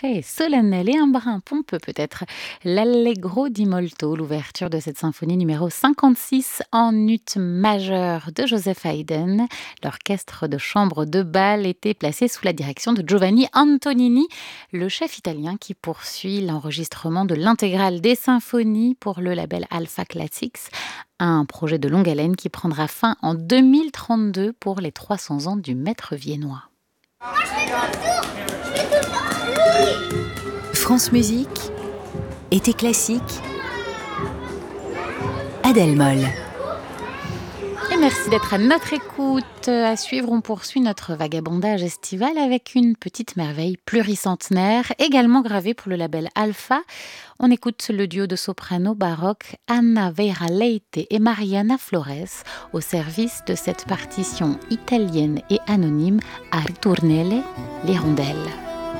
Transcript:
très solennel et un brin pompeux peut-être. L'Allegro di Molto, l'ouverture de cette symphonie numéro 56 en ut majeur de Joseph Haydn. L'orchestre de chambre de bal était placé sous la direction de Giovanni Antonini, le chef italien qui poursuit l'enregistrement de l'intégrale des symphonies pour le label Alpha Classics, un projet de longue haleine qui prendra fin en 2032 pour les 300 ans du maître viennois. France Musique, été classique, Adèle Moll. Et merci d'être à notre écoute. À suivre, on poursuit notre vagabondage estival avec une petite merveille pluricentenaire, également gravée pour le label Alpha. On écoute le duo de soprano baroque Anna Vera Leite et Mariana Flores au service de cette partition italienne et anonyme A ritornelle, les rondelles.